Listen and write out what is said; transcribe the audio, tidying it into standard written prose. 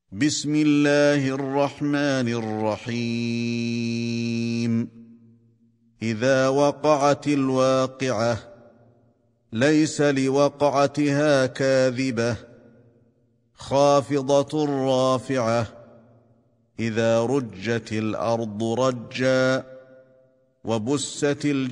بسم الله الرحمن الرحيم إذا وقعت الواقعة ليس لوقعتها كاذبة خافضة رافعة إذا رجت الأرض رجا وبست